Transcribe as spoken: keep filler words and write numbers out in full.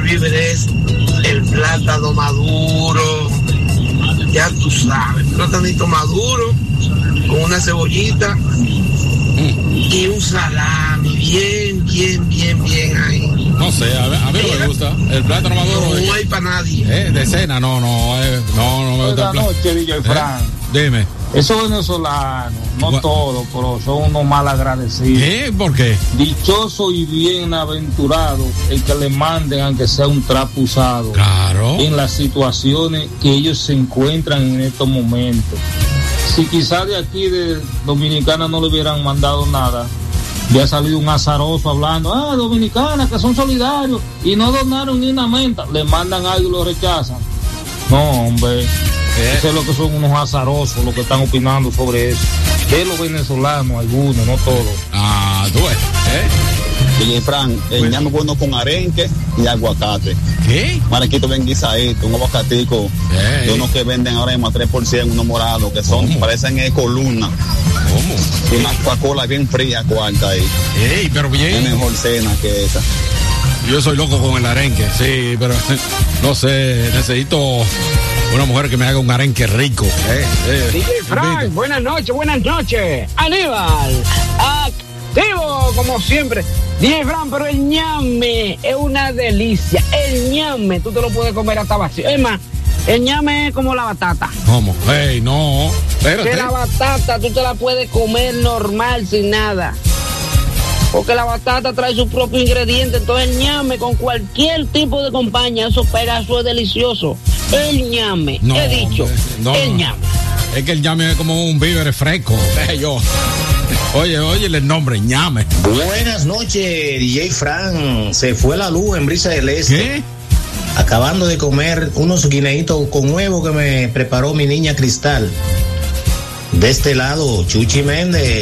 víveres es el plátano maduro, ya tú sabes, platanito maduro con una cebollita y un salami bien, bien, bien, bien ahí. No sé, a, a mí no me gusta el plátano maduro. No hay para nadie. Eh, de cena, no, no, eh, no, no me gusta. Buenas noches, D J Frank. Eh, dime. Esos venezolanos, no Gua- todos, pero son unos mal agradecidos. ¿Qué? ¿Por qué? Dichoso y bienaventurado el que le manden, aunque sea un trapo usado. Claro. En las situaciones que ellos se encuentran en estos momentos. Si quizás de aquí de Dominicana no le hubieran mandado nada, ya ha salido un azaroso hablando, ah, Dominicana, que son solidarios y no donaron ni una menta, le mandan algo y lo rechazan. No, hombre. ¿Eh? Eso es lo que son unos azarosos los que están opinando sobre eso. De los venezolanos, algunos, no todos. Ah, tú ves, ¿eh? D J Frank, el ñame bueno con arenque y aguacate. ¿Qué? Mariquito ven guisadito, un aguacatico ¿Eh? de unos que venden ahora mismo a tres por ciento, unos morados, que son, ¿cómo? Parecen eh, columnas. ¿Cómo? Y una Coca-Cola bien fría, cuarta ahí. Ey, pero bien. Es mejor cena que esa. Yo soy loco con el arenque, sí, pero no sé, necesito una mujer que me haga un arenque rico. Eh, eh, D J Frank, buenas noches, buenas noches. Aníbal, activo como siempre. D J Frank, pero el ñame es una delicia. El ñame, tú te lo puedes comer hasta vacío. Es más, el ñame es como la batata. ¿Cómo? Ey, no. Espérate. Que la batata tú te la puedes comer normal, sin nada. Porque la batata trae su propio ingrediente. Entonces el ñame con cualquier tipo de compañía, eso pega, eso es delicioso. El ñame, no, he dicho, no, el no. ñame. Es que el ñame es como un víver fresco. Yo. Oye, oye el nombre, ñame. Buenas noches, D J Frank. Se fue la luz en Brisa del Este. ¿Qué? Acabando de comer unos guineitos con huevo que me preparó mi niña Cristal. De este lado, Chuchi Méndez.